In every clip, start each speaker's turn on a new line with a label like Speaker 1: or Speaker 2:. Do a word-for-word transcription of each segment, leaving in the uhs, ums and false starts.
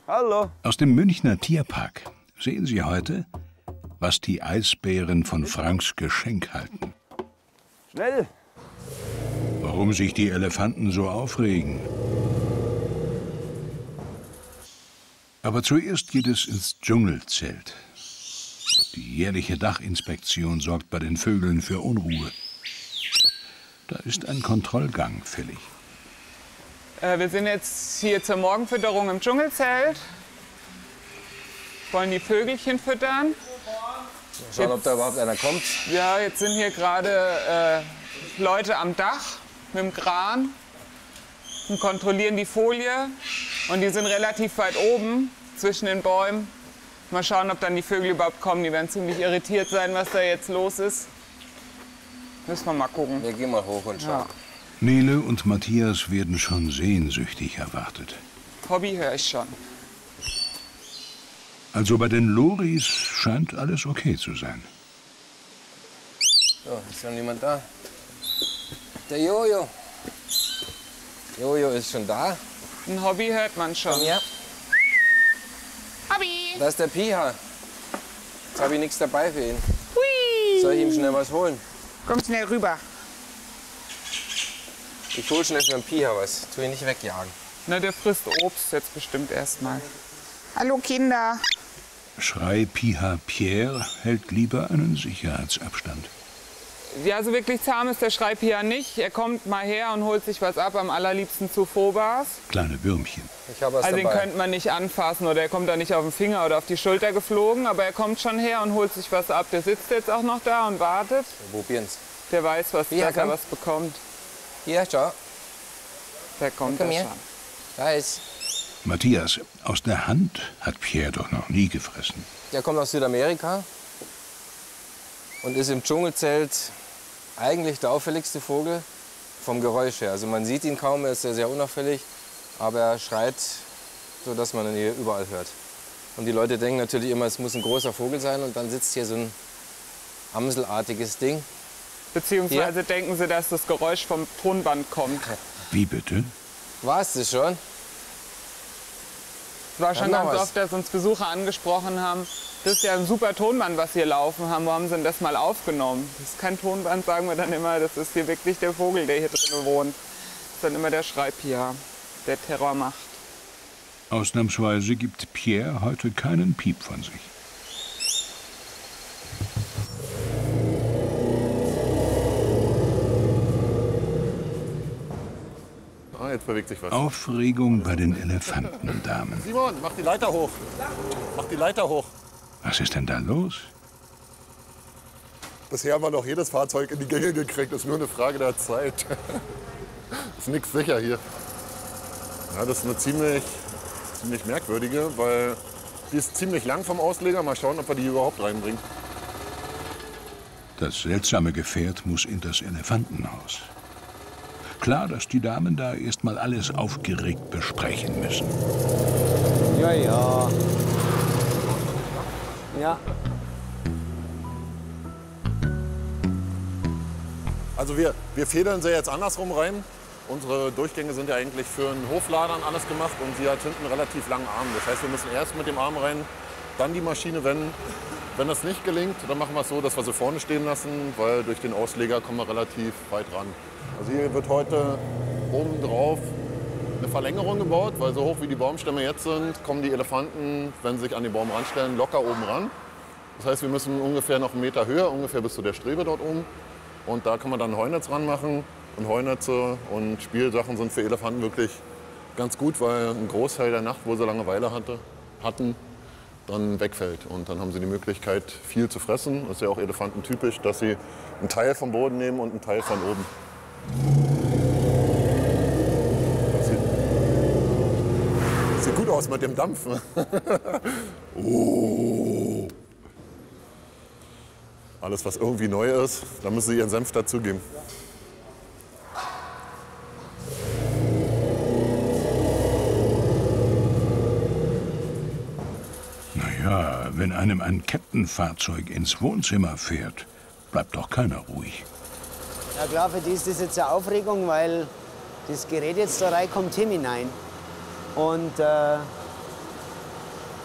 Speaker 1: Hallo.
Speaker 2: Aus dem Münchner Tierpark sehen Sie heute, was die Eisbären von Franks Geschenk halten.
Speaker 1: Schnell.
Speaker 2: Warum sich die Elefanten so aufregen. Aber zuerst geht es ins Dschungelzelt. Die jährliche Dachinspektion sorgt bei den Vögeln für Unruhe. Da ist ein Kontrollgang fällig.
Speaker 3: Äh, wir sind jetzt hier zur Morgenfütterung im Dschungelzelt. Wollen die Vögelchen füttern.
Speaker 1: Schauen,
Speaker 3: jetzt,
Speaker 1: ob da überhaupt einer kommt.
Speaker 3: Ja, jetzt sind hier gerade äh, Leute am Dach mit dem Kran und kontrollieren die Folie. Und die sind relativ weit oben zwischen den Bäumen. Mal schauen, ob dann die Vögel überhaupt kommen. Die werden ziemlich irritiert sein, was da jetzt los ist. Müssen wir mal gucken.
Speaker 1: Wir gehen mal hoch und schauen.
Speaker 3: Ja.
Speaker 2: Nele und Matthias werden schon sehnsüchtig erwartet.
Speaker 3: Hobby höre ich schon.
Speaker 2: Also bei den Loris scheint alles okay zu sein.
Speaker 1: So, ist noch niemand da? Der Jojo. Jojo ist schon da.
Speaker 3: Ein Hobby hört man schon.
Speaker 1: Komm her.
Speaker 3: Hobby!
Speaker 1: Da ist der Piha. Jetzt habe ich nichts dabei für ihn.
Speaker 3: Hui!
Speaker 1: Soll ich ihm schnell was holen?
Speaker 3: Komm schnell rüber.
Speaker 1: Ich hole schnell für den Piha was. Tu ihn nicht wegjagen.
Speaker 3: Na, der frisst Obst jetzt bestimmt erstmal. Hallo Kinder.
Speaker 2: Schrei Piha Pierre hält lieber einen Sicherheitsabstand.
Speaker 3: Ja, so wirklich zahm ist der Schreibhier nicht. Er kommt mal her und holt sich was ab, am allerliebsten zu Phobas.
Speaker 2: Kleine Würmchen.
Speaker 1: Ich habe was
Speaker 3: Also den
Speaker 1: dabei.
Speaker 3: könnte man nicht anfassen oder er kommt da nicht auf den Finger oder auf die Schulter geflogen. Aber er kommt schon her und holt sich was ab. Der sitzt jetzt auch noch da und wartet.
Speaker 1: Wir probieren's.
Speaker 3: Der weiß, was,
Speaker 1: Hier,
Speaker 3: dass er
Speaker 1: komm.
Speaker 3: was bekommt.
Speaker 1: Hier, schau.
Speaker 3: Der kommt
Speaker 1: Komm
Speaker 3: da
Speaker 1: her.
Speaker 3: schon.
Speaker 1: Da ist.
Speaker 2: Matthias, aus der Hand hat Pierre doch noch nie gefressen.
Speaker 1: Der kommt aus Südamerika und ist im Dschungelzelt eigentlich der auffälligste Vogel vom Geräusch her. Also man sieht ihn kaum, er ist sehr, sehr unauffällig, aber er schreit, so dass man ihn hier überall hört. Und die Leute denken natürlich immer, es muss ein großer Vogel sein und dann sitzt hier so ein amselartiges Ding.
Speaker 3: Beziehungsweise
Speaker 1: Hier.
Speaker 3: denken sie, dass das Geräusch vom Tonband kommt.
Speaker 2: Wie bitte?
Speaker 1: War es das schon?
Speaker 3: Es war schon
Speaker 1: Ja, noch
Speaker 3: ganz
Speaker 1: was.
Speaker 3: oft, dass uns Besucher angesprochen haben, das ist ja ein super Tonband, was hier laufen haben. Wo haben sie denn das mal aufgenommen? Das ist kein Tonband, sagen wir dann immer. Das ist hier wirklich der Vogel, der hier drin wohnt. Das ist dann immer der Schreibhier, der Terror macht.
Speaker 2: Ausnahmsweise gibt Pierre heute keinen Piep von sich.
Speaker 4: Ah, jetzt bewegt sich was.
Speaker 2: Aufregung bei den Elefantendamen.
Speaker 4: Simon, mach die Leiter hoch. Mach die Leiter hoch.
Speaker 2: Was ist denn da los?
Speaker 4: Bisher haben wir noch jedes Fahrzeug in die Gänge gekriegt. Das ist nur eine Frage der Zeit. Ist nichts sicher hier. Ja, das ist eine ziemlich, ziemlich merkwürdige, weil die ist ziemlich lang vom Ausleger. Mal schauen, ob wir die überhaupt reinbringen.
Speaker 2: Das seltsame Gefährt muss in das Elefantenhaus. Klar, dass die Damen da erst mal alles aufgeregt besprechen müssen.
Speaker 5: Ja, ja. Ja.
Speaker 4: Also wir, wir fädeln sie jetzt andersrum rein. Unsere Durchgänge sind ja eigentlich für einen Hoflader und alles gemacht und sie hat hinten einen relativ langen Arm. Das heißt, wir müssen erst mit dem Arm rein, dann die Maschine wenden. Wenn das nicht gelingt, dann machen wir es so, dass wir sie vorne stehen lassen, weil durch den Ausleger kommen wir relativ weit ran. Also hier wird heute oben drauf eine Verlängerung gebaut, weil so hoch wie die Baumstämme jetzt sind, kommen die Elefanten, wenn sie sich an den Baum ranstellen, locker oben ran. Das heißt, wir müssen ungefähr noch einen Meter höher, ungefähr bis zu der Strebe dort oben. Und da kann man dann Heunetz ranmachen. Und Heunetze und Spielsachen sind für Elefanten wirklich ganz gut, weil ein Großteil der Nacht, wo sie Langeweile hatte, hatten, dann wegfällt. Und dann haben sie die Möglichkeit, viel zu fressen. Das ist ja auch elefantentypisch, dass sie einen Teil vom Boden nehmen und einen Teil von oben. Das sieht, das sieht gut aus mit dem Dampf. Oh. Alles, was irgendwie neu ist, da müssen sie ihren Senf dazugeben.
Speaker 2: Naja, wenn einem ein Kettenfahrzeug ins Wohnzimmer fährt, bleibt doch keiner ruhig.
Speaker 5: Ja klar, für die ist das jetzt eine Aufregung, weil das Gerät jetzt da reinkommt, Tim hinein. Und äh,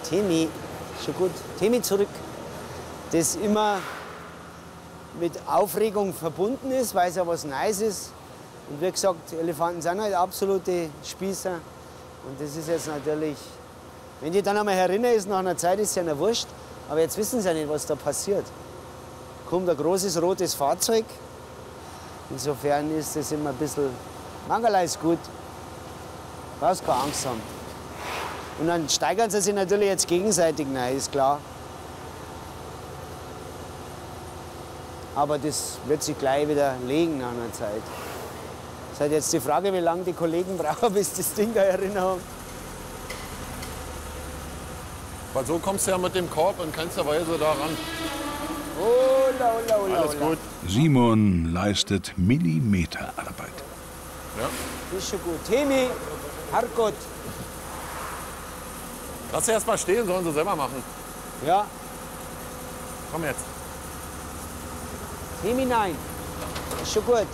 Speaker 5: Temi, schon gut, Temi zurück, das immer mit Aufregung verbunden ist, weil es ja was Neues ist. Und wie gesagt, Elefanten sind halt absolute Spießer. Und das ist jetzt natürlich, wenn die dann einmal herinnen ist, nach einer Zeit ist es ja nicht wurscht. Aber jetzt wissen sie ja nicht, was da passiert. Kommt ein großes rotes Fahrzeug. Insofern ist das immer ein bisschen, mancherlei ist gut. Brauchst keine Angst haben. Und dann steigern sie sich natürlich jetzt gegenseitig rein, ist klar. Aber das wird sich gleich wieder legen nach einer Zeit. Es ist halt jetzt die Frage, wie lange die Kollegen brauchen, bis das Ding da erinnert haben.
Speaker 4: Weil so kommst du ja mit dem Korb in keinster Weise da ran.
Speaker 5: Ola, ola, ola,
Speaker 4: Alles
Speaker 5: ola.
Speaker 4: gut.
Speaker 2: Simon leistet Millimeterarbeit.
Speaker 4: Ja.
Speaker 5: Ist schon gut. Temi, Harkot.
Speaker 4: Lass sie erst mal stehen, sollen sie selber machen.
Speaker 5: Ja,
Speaker 4: Komm jetzt.
Speaker 5: Temi, nein. Ist schon gut.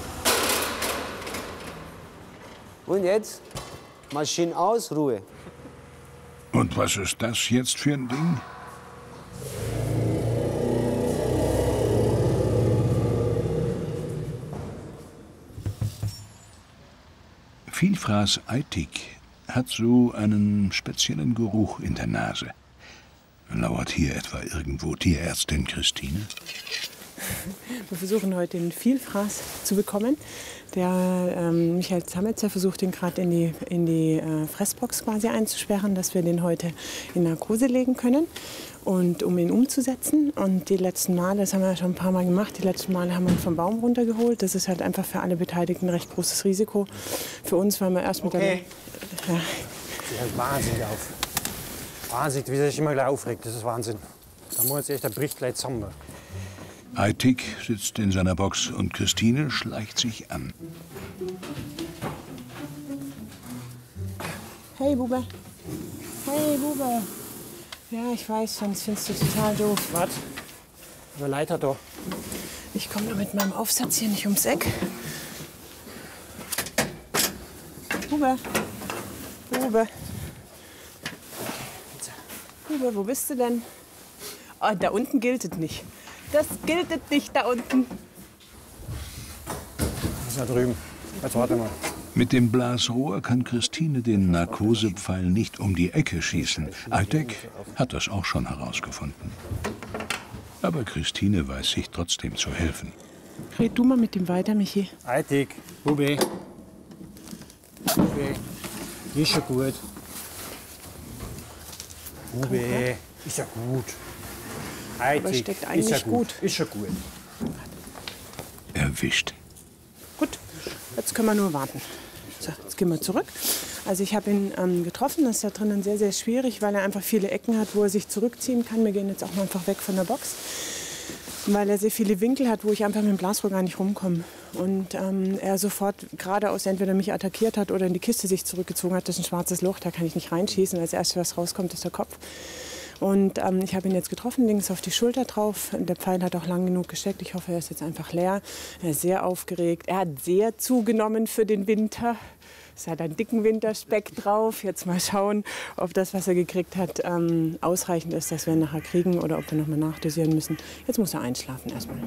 Speaker 5: Und jetzt? Maschine aus, Ruhe.
Speaker 2: Und was ist das jetzt für ein Ding? Vielfraß Aitik hat so einen speziellen Geruch in der Nase. Lauert hier etwa irgendwo Tierärztin Christine?
Speaker 6: Wir versuchen heute den Vielfraß zu bekommen. Der ähm, Michael Zametzer versucht, den gerade in die, in die äh, Fressbox quasi einzusperren, dass wir den heute in Narkose legen können. Und um ihn umzusetzen. Und die letzten Male, das haben wir ja schon ein paar Mal gemacht, die letzten Male haben wir ihn vom Baum runtergeholt. Das ist halt einfach für alle Beteiligten ein recht großes Risiko. Für uns, weil wir erst mit
Speaker 7: Okay.
Speaker 6: der... Ja.
Speaker 7: Sie hält wahnsinnig auf. Wahnsinnig, wie sie sich immer gleich aufregt, das ist Wahnsinn. Da muss jetzt echt, der bricht gleich zusammen.
Speaker 2: Aitik sitzt in seiner Box und Christine schleicht sich an.
Speaker 6: Hey, Bube. Hey, Bube. Ja, ich weiß, sonst findest du total doof.
Speaker 7: Was? Der Leiter da.
Speaker 6: Ich komme nur mit meinem Aufsatz hier nicht ums Eck. Bube. Bube. Bube, wo bist du denn? Oh, da unten gilt es nicht. Das gilt es nicht da unten.
Speaker 7: Das ist da drüben. Jetzt warte mal.
Speaker 2: Mit dem Blasrohr kann Christine den Narkosepfeil nicht um die Ecke schießen. Aitik hat das auch schon herausgefunden. Aber Christine weiß sich trotzdem zu helfen.
Speaker 6: Red du mal mit ihm weiter, Michi.
Speaker 7: Aitik, Bubi. Bubi. Ist schon gut. Bubi. Ist ja gut. Aitik.
Speaker 6: steckt
Speaker 7: ist
Speaker 6: eigentlich
Speaker 7: ja
Speaker 6: gut.
Speaker 7: Ist schon gut.
Speaker 2: Erwischt.
Speaker 6: Gut, jetzt können wir nur warten. So, jetzt gehen wir zurück. Also ich habe ihn ähm, getroffen. Das ist da drinnen sehr, sehr schwierig, weil er einfach viele Ecken hat, wo er sich zurückziehen kann. Wir gehen jetzt auch mal einfach weg von der Box, weil er sehr viele Winkel hat, wo ich einfach mit dem Blasrohr gar nicht rumkomme. Und ähm, er sofort geradeaus entweder mich attackiert hat oder in die Kiste sich zurückgezogen hat. Das ist ein schwarzes Loch, da kann ich nicht reinschießen. Als erstes, was rauskommt, ist der Kopf. Und ähm, ich habe ihn jetzt getroffen, links auf die Schulter drauf. Der Pfeil hat auch lang genug gesteckt. Ich hoffe, er ist jetzt einfach leer. Er ist sehr aufgeregt. Er hat sehr zugenommen für den Winter. Es hat einen dicken Winterspeck drauf. Jetzt mal schauen, ob das, was er gekriegt hat, ähm, ausreichend ist, dass wir ihn nachher kriegen oder ob wir noch mal nachdosieren müssen. Jetzt muss er einschlafen erstmal.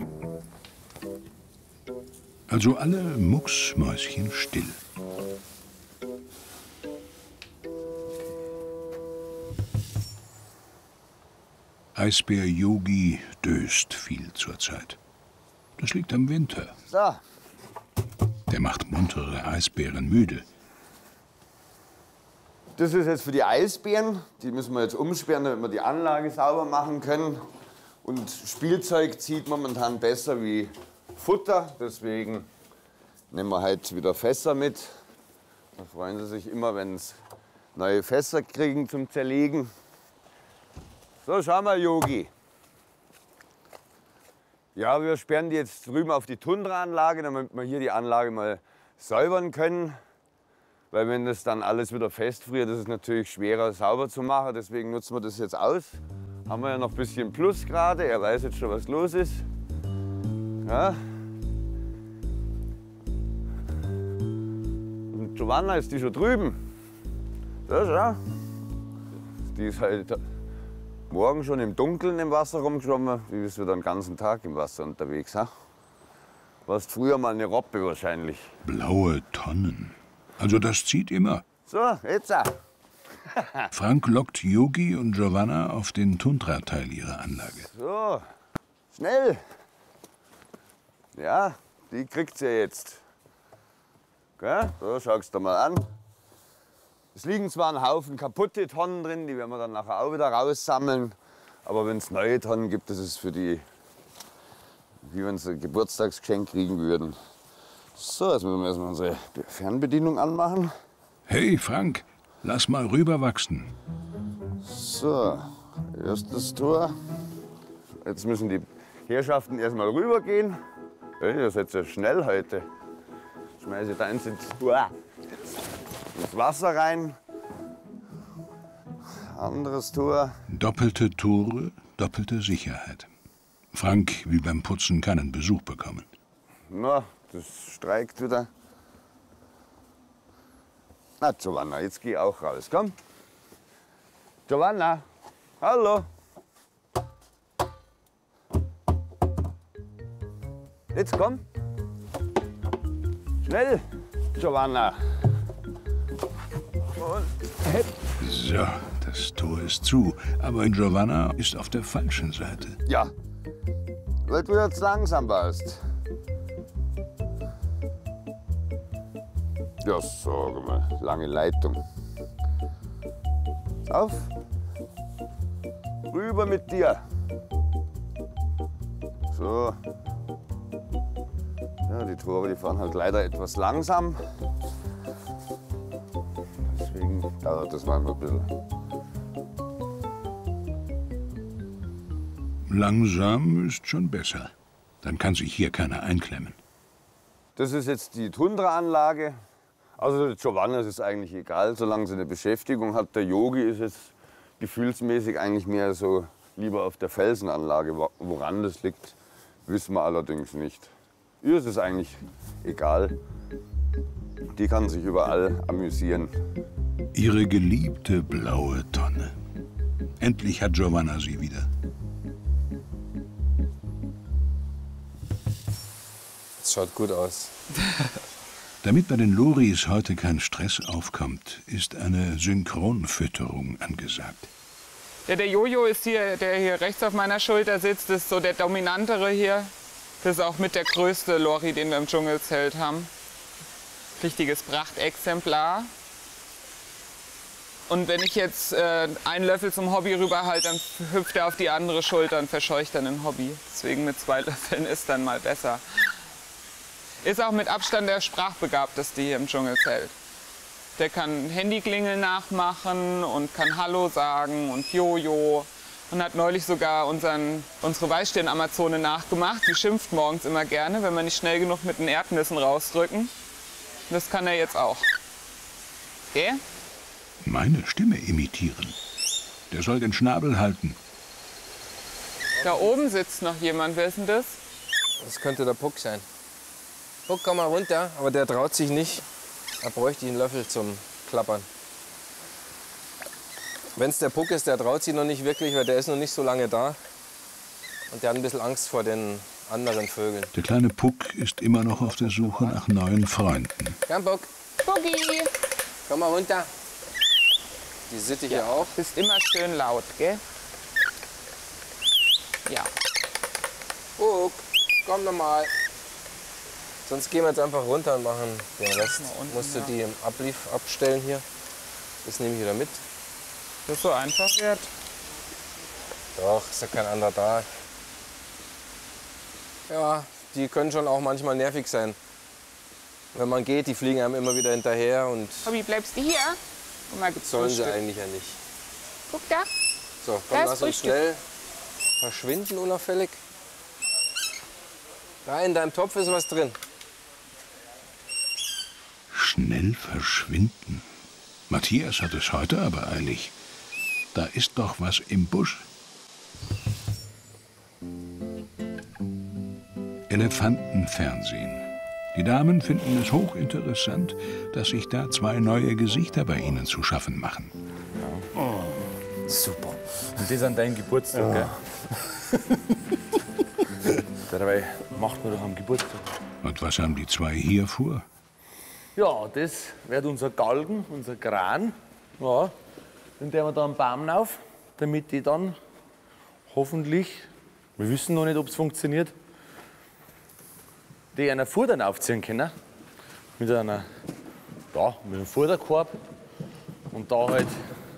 Speaker 2: Also alle mucksmäuschen still. Eisbär Yogi döst viel zurzeit. Das liegt am Winter.
Speaker 5: So,
Speaker 2: Der macht muntere Eisbären müde.
Speaker 8: Das ist jetzt für die Eisbären. Die müssen wir jetzt umsperren, damit wir die Anlage sauber machen können. Und Spielzeug zieht momentan besser wie Futter. Deswegen nehmen wir halt wieder Fässer mit. Da freuen sie sich immer, wenn sie neue Fässer kriegen zum Zerlegen. So, schau mal, Yogi. Ja, wir sperren die jetzt drüben auf die Tundra-Anlage, damit wir hier die Anlage mal säubern können. Weil wenn das dann alles wieder festfriert, ist es natürlich schwerer sauber zu machen. Deswegen nutzen wir das jetzt aus. Haben wir ja noch ein bisschen Plus gerade. Er weiß jetzt schon, was los ist. Ja. Und Giovanna, ist die schon drüben? So, schau. Die ist halt morgen schon im Dunkeln im Wasser rumgeschwommen, die ist wieder den ganzen Tag im Wasser unterwegs. Ha? Warst früher mal eine Robbe wahrscheinlich.
Speaker 2: Blaue Tonnen. Also das zieht immer.
Speaker 8: So, jetzt auch.
Speaker 2: Frank lockt Yogi und Giovanna auf den Tundra-Teil ihrer Anlage.
Speaker 8: So, schnell. Ja, die kriegt sie jetzt. Gell? So, schau's dir mal an. Es liegen zwar ein Haufen kaputte Tonnen drin, die werden wir dann nachher auch wieder raussammeln. Aber wenn es neue Tonnen gibt, das ist für die, wie wenn sie ein Geburtstagsgeschenk kriegen würden. So, jetzt müssen wir erstmal unsere Fernbedienung anmachen.
Speaker 2: Hey Frank, lass mal rüberwachsen.
Speaker 8: So, erstes Tor. Jetzt müssen die Herrschaften erstmal rübergehen. Hey, ihr seid ja schnell heute. Schmeiße da eins ins, ins Wasser rein. Anderes Tor.
Speaker 2: Doppelte Tore, doppelte Sicherheit. Frank will beim Putzen keinen Besuch bekommen.
Speaker 8: Na, das streikt wieder. Na, Giovanna, jetzt geh auch raus, komm. Giovanna, hallo. Jetzt komm. Schnell, Giovanna. Und
Speaker 2: So, das Tor ist zu, aber Giovanna ist auf der falschen Seite.
Speaker 8: ja, weil du jetzt langsam warst. Ja, sag mal, lange Leitung. Auf. Rüber mit dir. So. Ja, die Tore, die fahren halt leider etwas langsam. Deswegen dauert das manchmal ein bisschen.
Speaker 2: Langsam ist schon besser. Dann kann sich hier keiner einklemmen.
Speaker 8: Das ist jetzt die Tundra-Anlage. Also Giovanna ist es eigentlich egal, solange sie eine Beschäftigung hat. Der Yogi ist jetzt gefühlsmäßig eigentlich mehr so lieber auf der Felsenanlage. Woran das liegt, wissen wir allerdings nicht. Ihr ist es eigentlich egal. Die kann sich überall amüsieren.
Speaker 2: Ihre geliebte blaue Tonne. Endlich hat Giovanna sie wieder.
Speaker 1: Das schaut gut aus.
Speaker 2: Damit bei den Loris heute kein Stress aufkommt, ist eine Synchronfütterung angesagt.
Speaker 3: Ja, der Jojo ist hier, der hier rechts auf meiner Schulter sitzt, ist so der dominantere hier. Das ist auch mit der größte Lori, den wir im Dschungelzelt haben. Richtiges Prachtexemplar. Und wenn ich jetzt äh, einen Löffel zum Hobby rüberhalte, dann hüpft er auf die andere Schulter und verscheucht dann den Hobby. Deswegen mit zwei Löffeln ist dann mal besser. Ist auch mit Abstand der sprachbegabteste hier im Dschungelzelt. Der kann Handyklingeln nachmachen und kann Hallo sagen und Jojo. Und hat neulich sogar unseren, unsere Weißstirn-Amazone nachgemacht. Die schimpft morgens immer gerne, wenn wir nicht schnell genug mit den Erdnüssen rausdrücken. Das kann er jetzt auch. Okay?
Speaker 2: Meine Stimme imitieren. Der soll den Schnabel halten.
Speaker 3: Da oben sitzt noch jemand. Wer ist denn das?
Speaker 1: Das könnte der Puck sein. Puck, komm mal runter, aber der traut sich nicht. Da bräuchte ich einen Löffel zum Klappern. Wenn es der Puck ist, der traut sich noch nicht wirklich, weil der ist noch nicht so lange da. Und der hat ein bisschen Angst vor den anderen Vögeln.
Speaker 2: Der kleine Puck ist immer noch auf der Suche nach neuen Freunden.
Speaker 1: Komm, Puck.
Speaker 3: Boogie!
Speaker 1: Komm mal runter. Die sitte hier auch.
Speaker 3: Bist immer schön laut, gell? Ja.
Speaker 1: Puck, komm noch mal. Sonst gehen wir jetzt einfach runter und machen den Rest.
Speaker 3: unten,
Speaker 1: Musst du
Speaker 3: ja.
Speaker 1: die im Ablief abstellen hier. Das nehme ich wieder mit.
Speaker 3: Das so einfach wird.
Speaker 1: Doch, ist ja kein anderer da. Ja, die können schon auch manchmal nervig sein. Wenn man geht, die fliegen einem immer wieder hinterher und
Speaker 3: Hobby, bleibst du hier? Guck mal, gibt's
Speaker 1: sollen sie
Speaker 3: Frühstück.
Speaker 1: eigentlich ja nicht.
Speaker 3: Guck da.
Speaker 1: So,
Speaker 3: Da
Speaker 1: komm,
Speaker 3: ist
Speaker 1: lass uns
Speaker 3: Frühstück.
Speaker 1: schnell verschwinden unauffällig. Da in deinem Topf ist was drin.
Speaker 2: Schnell verschwinden. Matthias hat es heute aber eilig. Da ist doch was im Busch. Elefantenfernsehen. Die Damen finden es hochinteressant, dass sich da zwei neue Gesichter bei ihnen zu schaffen machen.
Speaker 9: Super. Und das an deinem Geburtstag,
Speaker 7: Ja.
Speaker 9: gell? Dabei macht man doch am Geburtstag.
Speaker 2: Und was haben die zwei hier vor?
Speaker 9: Ja, das wird unser Galgen, unser Kran. Ja, den der wir da am Baum auf, damit die dann hoffentlich, wir wissen noch nicht, ob es funktioniert, die einer Futtern aufziehen können. Mit einer, ja, mit einem Futterkorb. Und da halt,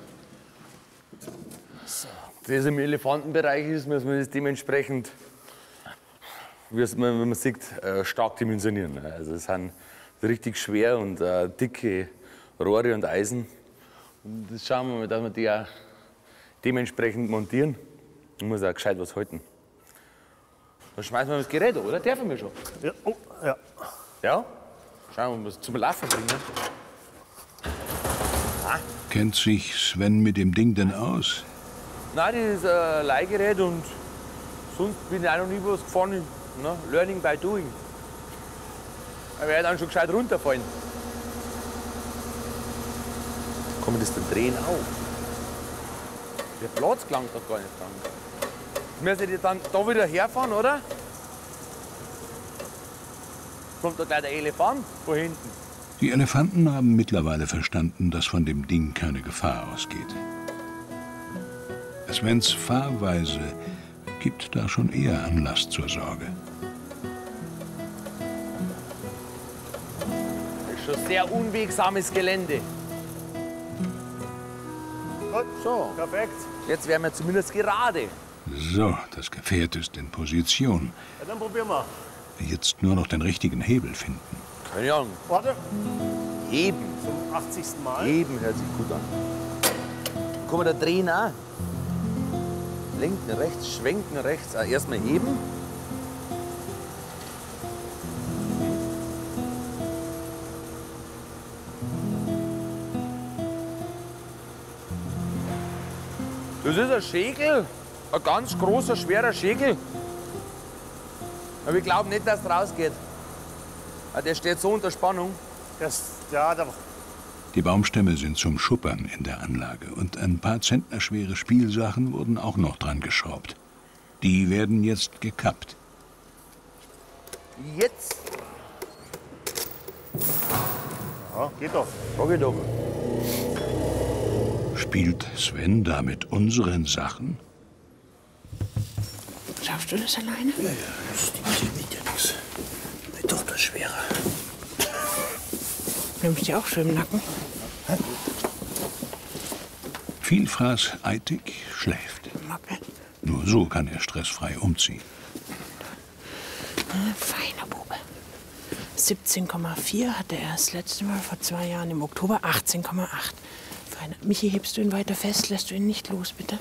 Speaker 9: das im Elefantenbereich ist, muss man das dementsprechend, wie es man, wie man sieht, äh, stark dimensionieren. Also es sind richtig schwer und äh, dicke Rohre und Eisen. Und das schauen wir mal, dass wir die auch dementsprechend montieren. Man muss auch gescheit was halten. Dann schmeißen wir das Gerät an, oder? Dürfen wir schon?
Speaker 7: Ja, oh, ja.
Speaker 9: Ja? Schauen wir mal, was zum Laufen bringen.
Speaker 2: Kennt sich Sven mit dem Ding denn aus?
Speaker 9: Nein, das ist ein Leihgerät und sonst bin ich auch noch nie was gefahren. Ne? Learning by doing. Da werde ich dann schon gescheit runterfallen. Kann man das dann drehen auch? Der Platz gelangt doch gar nicht dran. Müssen die dann da wieder herfahren, oder? Kommt da gleich der Elefant von hinten.
Speaker 2: Die Elefanten haben mittlerweile verstanden, dass von dem Ding keine Gefahr ausgeht. Svens Fahrweise gibt da schon eher Anlass zur Sorge.
Speaker 9: Das ist schon sehr unwegsames Gelände.
Speaker 7: Gut,
Speaker 9: So,
Speaker 7: perfekt.
Speaker 9: jetzt wären wir zumindest gerade.
Speaker 2: So, das Gefährt ist in Position.
Speaker 7: Ja, dann probieren wir.
Speaker 2: Jetzt nur noch den richtigen Hebel finden.
Speaker 9: Keine Ahnung.
Speaker 7: Warte,
Speaker 9: Heben.
Speaker 7: zum achtzigsten Mal.
Speaker 9: Heben hört sich gut an. Kann man da drehen auch? Lenken rechts, schwenken rechts. Ah, erstmal heben. Das ist ein Schäkel. Ein ganz großer, schwerer Schäkel. Aber ich glaube nicht, dass es rausgeht. Ah, der steht so unter Spannung.
Speaker 7: Das, ja, da,
Speaker 2: Die Baumstämme sind zum Schuppern in der Anlage und ein paar zentnerschwere Spielsachen wurden auch noch dran geschraubt. Die werden jetzt gekappt.
Speaker 9: Jetzt.
Speaker 7: ja, geht doch.
Speaker 9: Sag ich doch.
Speaker 2: Spielt Sven da mit unseren Sachen?
Speaker 6: Schaffst du das alleine?
Speaker 7: Ja, ja, das wiegt ja nichts. Die Tochter ist schwerer.
Speaker 6: Nimmst du auch schön im Nacken?
Speaker 2: Vielfraß Eitig schläft.
Speaker 6: Macke.
Speaker 2: Nur so kann er stressfrei umziehen.
Speaker 6: Äh, Feiner Bube. siebzehn Komma vier hatte er das letzte Mal vor zwei Jahren im Oktober. achtzehn Komma acht. Feiner. Michi, hebst du ihn weiter fest? Lässt du ihn nicht los, bitte?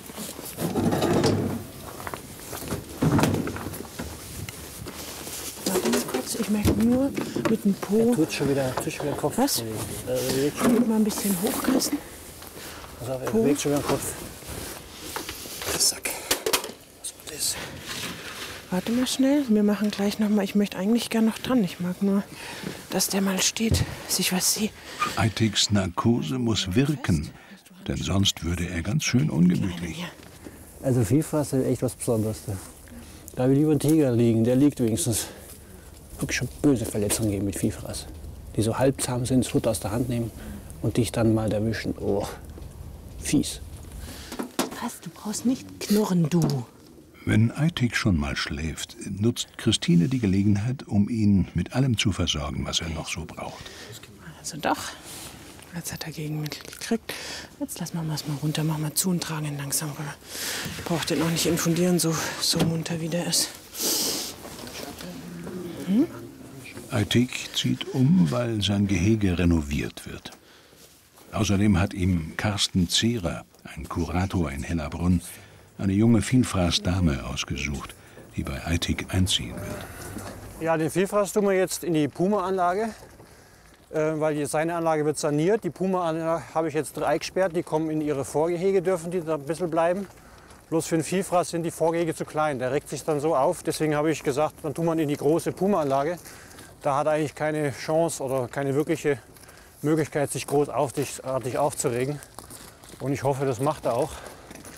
Speaker 6: Warte mal kurz. Ich merke nur mit dem Po.
Speaker 7: Tut schon wieder, tut schon wieder den Kopf.
Speaker 6: Was?
Speaker 7: bewegen. Er bewegt schon,
Speaker 6: Mal ein bisschen hochkassen.
Speaker 7: pass auf, er
Speaker 6: Po.
Speaker 7: bewegt schon wieder den Kopf. Zack. Was war das?
Speaker 6: Warte mal schnell. Wir machen gleich noch mal. Ich möchte eigentlich gern noch dran. Ich mag nur, dass der mal steht, dass ich was sehe.
Speaker 2: Eitigs Narkose muss wirken, denn sonst würde er ganz schön ungemütlich.
Speaker 7: Also Vielfraß ist echt was Besonderes. Da, da will lieber ein Tiger liegen, der liegt wenigstens. Wirklich schon böse Verletzungen geben mit Vielfraß. Die so halbzahm sind, das Futter aus der Hand nehmen und dich dann mal erwischen. Oh, fies.
Speaker 6: Was? Du brauchst nicht knurren, du.
Speaker 2: Wenn Eitig schon mal schläft, nutzt Christine die Gelegenheit, um ihn mit allem zu versorgen, was er noch so braucht.
Speaker 6: Also doch. Jetzt hat er Gegenmittel gekriegt. Jetzt lassen wir es mal runter, machen wir zu und tragen ihn langsam rüber. Ich brauche den auch nicht infundieren, so, so munter wie der ist. Hm?
Speaker 2: Eitig zieht um, weil sein Gehege renoviert wird. Außerdem hat ihm Carsten Zehrer, ein Kurator in Hellerbrunn, eine junge Vielfraßdame ausgesucht, die bei Eitig einziehen wird.
Speaker 7: Ja, den Vielfraß tun wir jetzt in die Puma-Anlage, äh, weil die, seine Anlage wird saniert. Die Puma-Anlage habe ich jetzt eingesperrt, die kommen in ihre Vorgehege, dürfen die da ein bisschen bleiben. Bloß für den Vielfraß sind die Vorgehege zu klein, der regt sich dann so auf. Deswegen habe ich gesagt, dann tun wir ihn in die große Puma-Anlage. Da hat er eigentlich keine Chance oder keine wirkliche Möglichkeit, sich großartig aufzuregen. Und ich hoffe, das macht er auch.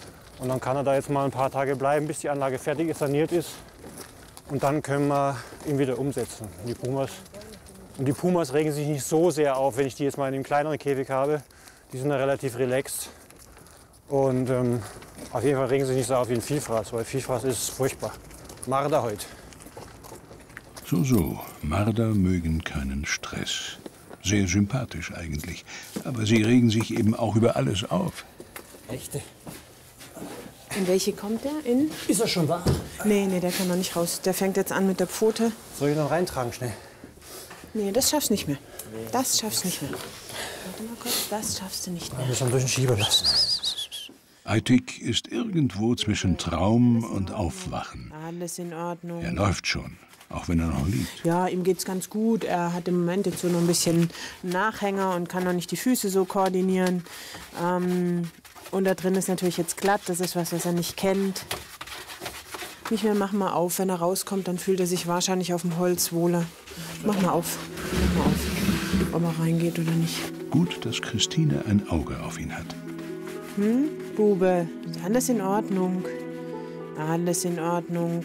Speaker 7: Und dann kann er da jetzt mal ein paar Tage bleiben, bis die Anlage fertig ist, saniert ist. Und dann können wir ihn wieder umsetzen. Und die Pumas, und die Pumas regen sich nicht so sehr auf, wenn ich die jetzt mal in einem kleineren Käfig habe. Die sind da relativ relaxed. Und ähm, auf jeden Fall regen sie sich nicht so auf wie ein Vielfraß, weil Vielfraß ist furchtbar. Marder heute.
Speaker 2: So, so, Marder mögen keinen Stress. Sehr sympathisch eigentlich. Aber sie regen sich eben auch über alles auf.
Speaker 7: Echte.
Speaker 6: In welche kommt der? In?
Speaker 7: Ist er schon wach?
Speaker 6: Nee, nee, der kann noch nicht raus. Der fängt jetzt an mit der Pfote.
Speaker 7: Soll ich noch reintragen schnell?
Speaker 6: Nee, das schaffst du nicht mehr. Das schaffst du nicht mehr. Warte mal kurz, das schaffst du nicht mehr.
Speaker 7: Wir müssen durch den Schieber lassen.
Speaker 2: Aitik ist irgendwo zwischen Traum und Aufwachen.
Speaker 6: Alles in Ordnung.
Speaker 2: Er läuft schon, auch wenn er noch liegt.
Speaker 6: Ja, ihm geht's ganz gut. Er hat im Moment jetzt so noch ein bisschen Nachhänger und kann noch nicht die Füße so koordinieren. Ähm, und da drin ist natürlich jetzt glatt. Das ist was, was er nicht kennt. Nicht mehr, mach mal auf. Wenn er rauskommt, dann fühlt er sich wahrscheinlich auf dem Holz wohler. Mach mal auf. Mach mal auf, ob er reingeht oder nicht.
Speaker 2: Gut, dass Christine ein Auge auf ihn hat.
Speaker 6: Hm, Bube, ist alles in Ordnung. Alles in Ordnung.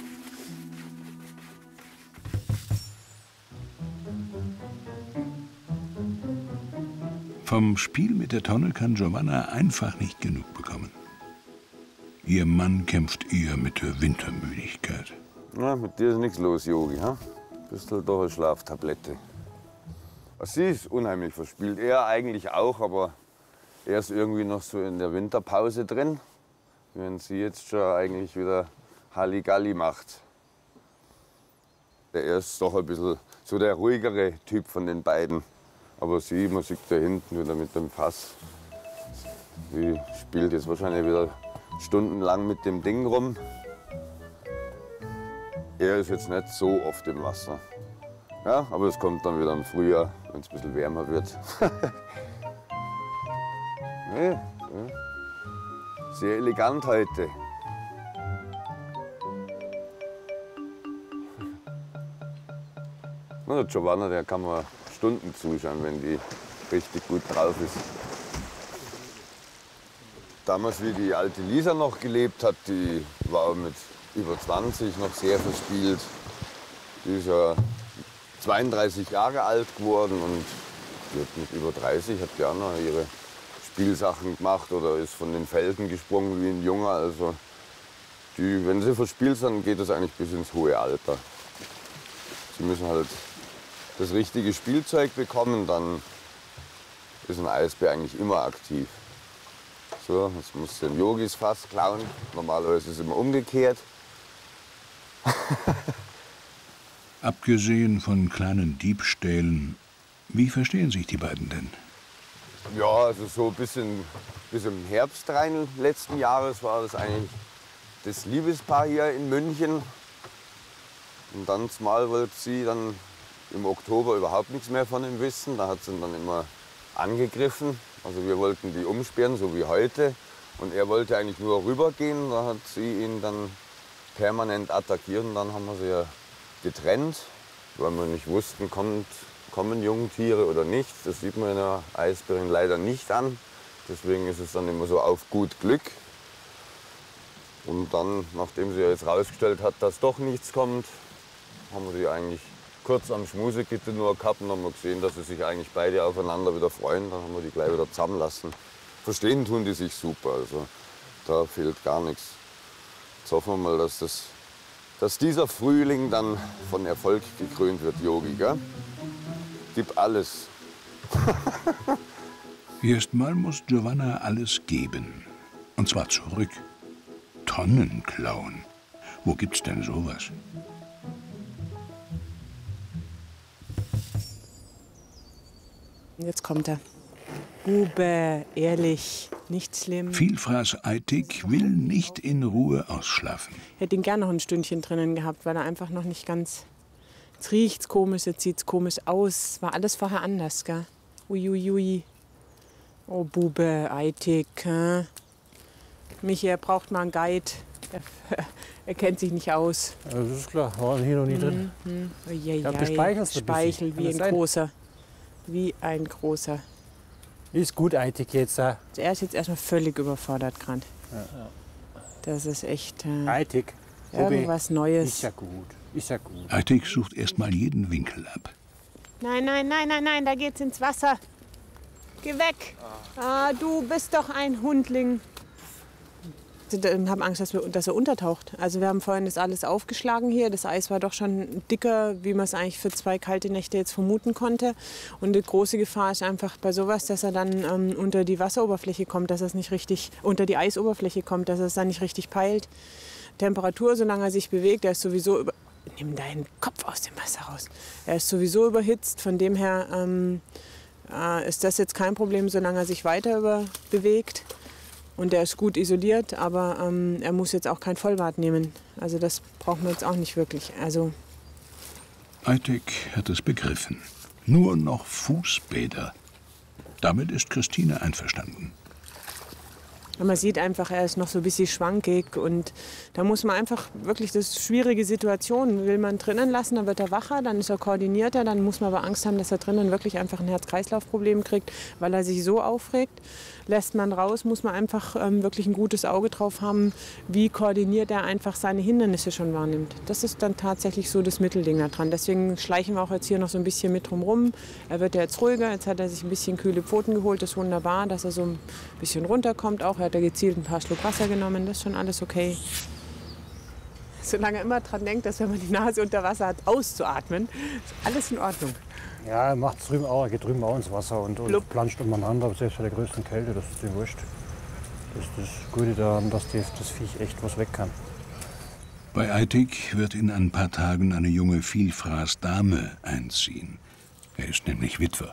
Speaker 2: Vom Spiel mit der Tonne kann Giovanna einfach nicht genug bekommen. Ihr Mann kämpft eher mit der Wintermüdigkeit.
Speaker 8: Na, mit dir ist nichts los, Yogi. Ha? Bist halt doch eine Schlaftablette. Sie ist unheimlich verspielt. Er eigentlich auch, aber er ist irgendwie noch so in der Winterpause drin. Während sie jetzt schon eigentlich wieder Halligalli macht. Er ist doch ein bisschen so der ruhigere Typ von den beiden. Aber sie, man sieht da hinten wieder mit dem Fass. Sie spielt jetzt wahrscheinlich wieder stundenlang mit dem Ding rum. Er ist jetzt nicht so oft im Wasser. Ja, aber es kommt dann wieder im Frühjahr, wenn es ein bisschen wärmer wird. Nee, ja. Sehr elegant heute. Na, der Giovanna, der kann man Stunden zuschauen, wenn die richtig gut drauf ist. Damals, wie die alte Lisa noch gelebt hat, die war mit über zwanzig noch sehr verspielt. Die ist ja zweiunddreißig Jahre alt geworden und die hat mit über dreißig hat die auch noch ihre Spielsachen gemacht oder ist von den Felsen gesprungen wie ein Junge. Also die, wenn sie verspielt sind, geht das eigentlich bis ins hohe Alter. Sie müssen halt das richtige Spielzeug bekommen, dann ist ein Eisbär eigentlich immer aktiv. So, jetzt muss den Yogis Fass klauen. Normalerweise ist es immer umgekehrt.
Speaker 2: Abgesehen von kleinen Diebstählen, wie verstehen sich die beiden denn?
Speaker 8: Ja, also so bis, in, bis im Herbst rein letzten Jahres war das eigentlich das Liebespaar hier in München. Und dann mal wollte sie dann im Oktober überhaupt nichts mehr von ihm wissen. Da hat sie ihn dann immer angegriffen. Also wir wollten die umsperren, so wie heute. Und er wollte eigentlich nur rübergehen. Da hat sie ihn dann permanent attackiert. Und dann haben wir sie ja getrennt, weil wir nicht wussten, kommt, kommen Jungtiere oder nicht. Das sieht man in der Eisbärin leider nicht an. Deswegen ist es dann immer so auf gut Glück. Und dann, nachdem sie jetzt herausgestellt hat, dass doch nichts kommt, haben wir sie eigentlich kurz am Schmusegitter nur gehabt und haben wir gesehen, dass sie sich eigentlich beide aufeinander wieder freuen. Dann haben wir die gleich wieder zusammenlassen. Verstehen tun die sich super, also da fehlt gar nichts. Jetzt hoffen wir mal, dass, das, dass dieser Frühling dann von Erfolg gekrönt wird, Yogi, gell? Gib alles.
Speaker 2: Erstmal muss Giovanna alles geben. Und zwar zurück. Tonnen klauen. Wo gibt's denn sowas?
Speaker 6: Jetzt kommt er. Bube, ehrlich, nicht schlimm.
Speaker 2: Vielfraß Aitik will nicht in Ruhe ausschlafen.
Speaker 6: Ich hätte ihn gern noch ein Stündchen drinnen gehabt, weil er einfach noch nicht ganz... Jetzt riecht's komisch, jetzt sieht's komisch aus. War alles vorher anders, gell? Uiuiui. Ui, ui. Oh, Bube, Aitik. Hä? Michi, er braucht mal einen Guide. Er, er kennt sich nicht aus.
Speaker 7: Ja, das ist klar, war hier noch nie drin.
Speaker 6: Mhm. Mhm. Oh, je,
Speaker 7: ich glaub,
Speaker 6: je.
Speaker 7: du speichelst ein
Speaker 6: Speichel
Speaker 7: bisschen.
Speaker 6: wie ein
Speaker 7: sein?
Speaker 6: großer. Wie ein großer.
Speaker 7: Ist gut, Eitik jetzt. Äh.
Speaker 6: Er ist jetzt erstmal völlig überfordert gerade. Ja. Das ist echt äh,
Speaker 7: Eitik.
Speaker 6: irgendwas Neues.
Speaker 7: Ist ja gut, ist ja gut.
Speaker 2: Eitik sucht erstmal jeden Winkel ab.
Speaker 6: Nein, nein, nein, nenein, nein, da geht's ins Wasser. Geh weg. Ah, du bist doch ein Hundling. Wir haben Angst, dass, wir, dass er untertaucht. Also wir haben vorhin das alles aufgeschlagen hier. Das Eis war doch schon dicker, wie man es eigentlich für zwei kalte Nächte jetzt vermuten konnte. Und die große Gefahr ist einfach bei sowas, dass er dann ähm, unter die Wasseroberfläche kommt, dass er es nicht richtig, unter die Eisoberfläche kommt, dass er es dann nicht richtig peilt. Temperatur, solange er sich bewegt, er ist sowieso über... Nimm deinen Kopf aus dem Wasser raus. Er ist sowieso überhitzt, von dem her ähm, äh, ist das jetzt kein Problem, solange er sich weiter über bewegt. Und er ist gut isoliert, aber ähm, er muss jetzt auch kein Vollbad nehmen. Also das brauchen wir jetzt auch nicht wirklich. Also
Speaker 2: Eitik hat es begriffen. Nur noch Fußbäder. Damit ist Christine einverstanden.
Speaker 6: man sieht einfach, er ist noch so ein bisschen schwankig. Und da muss man einfach wirklich, das ist eine schwierige Situation. Will man drinnen lassen, dann wird er wacher, dann ist er koordinierter. Dann muss man aber Angst haben, dass er drinnen wirklich einfach ein Herz-Kreislauf-Problem kriegt, weil er sich so aufregt. Lässt man raus, muss man einfach ähm, wirklich ein gutes Auge drauf haben, wie koordiniert er einfach seine Hindernisse schon wahrnimmt. Das ist dann tatsächlich so das Mittelding da dran. Deswegen schleichen wir auch jetzt hier noch so ein bisschen mit drum rum. Er wird ja jetzt ruhiger, jetzt hat er sich ein bisschen kühle Pfoten geholt, das ist wunderbar, dass er so ein bisschen runterkommt auch. Er hat ja gezielt ein paar Schluck Wasser genommen, das ist schon alles okay. Solange er immer dran denkt, dass wenn man die Nase unter Wasser hat, auszuatmen, ist alles in Ordnung.
Speaker 7: Ja, er macht es drüben auch, er geht drüben auch ins Wasser und, und planscht umeinander, selbst bei der größten Kälte, das ist ihm wurscht. Das ist das Gute daran, dass die, das Viech echt was weg kann.
Speaker 2: Bei Eitik wird in ein paar Tagen eine junge Vielfraßdame einziehen. Er ist nämlich Witwer.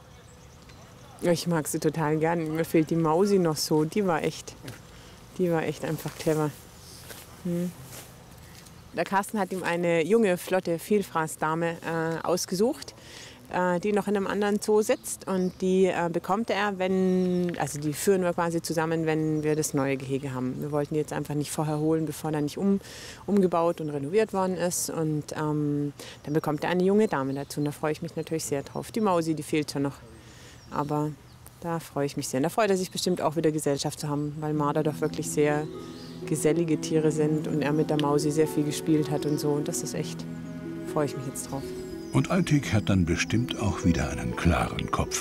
Speaker 6: Ich mag sie total gern. Mir fehlt die Mausi noch so. Die war echt, die war echt einfach clever. Hm. Der Carsten hat ihm eine junge, flotte Vielfraßdame äh, ausgesucht, äh, die noch in einem anderen Zoo sitzt. Und die äh, bekommt er, wenn, also die führen wir quasi zusammen, wenn wir das neue Gehege haben. Wir wollten die jetzt einfach nicht vorher holen, bevor er nicht um, umgebaut und renoviert worden ist. Und ähm, dann bekommt er eine junge Dame dazu. Und da freue ich mich natürlich sehr drauf. Die Mausi, die fehlt schon noch. Aber da freue ich mich sehr. Und da freut er sich bestimmt auch wieder Gesellschaft zu haben, weil Marder doch wirklich sehr gesellige Tiere sind und er mit der Mausi sehr viel gespielt hat und so. Und das ist echt, freue ich mich jetzt drauf.
Speaker 2: Und Eitik hat dann bestimmt auch wieder einen klaren Kopf.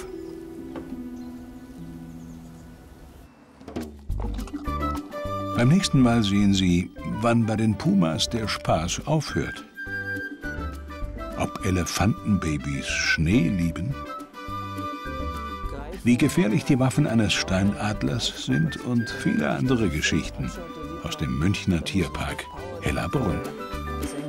Speaker 2: Beim nächsten Mal sehen Sie, wann bei den Pumas der Spaß aufhört. Ob Elefantenbabys Schnee lieben, wie gefährlich die Waffen eines Steinadlers sind und viele andere Geschichten aus dem Münchner Tierpark Hellabrunn.